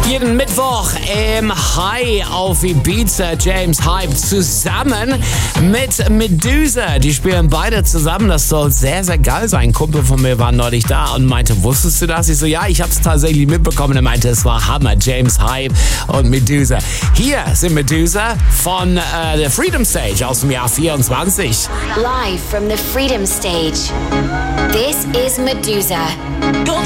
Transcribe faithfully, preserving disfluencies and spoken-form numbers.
Jeden Mittwoch im High auf Ibiza, James Hype zusammen mit Medusa. Die spielen beide zusammen. Das soll sehr, sehr geil sein. Ein Kumpel von mir war neulich da und meinte, wusstest du das? Ich so, ja, ich habe es tatsächlich mitbekommen. Er meinte, es war Hammer. James Hype und Medusa. Hier sind Medusa von äh, der Freedom Stage aus dem Jahr vierundzwanzig. Live from the Freedom Stage. This is Medusa. Don't